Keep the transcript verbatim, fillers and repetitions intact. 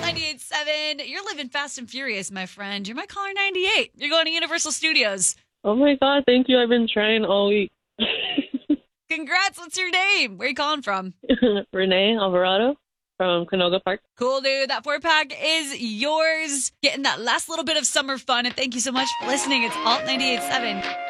ninety-eight point seven. You're living fast and furious, my friend. You're my caller ninety-eight. You're going to Universal Studios. Oh my God, thank you. I've been trying all week. Congrats. What's your name? Where are you calling from? Renee Alvarado from Canoga Park. Cool, dude. That four pack is yours. Getting that last little bit of summer fun. And thank you so much for listening. It's Alt ninety-eight point seven.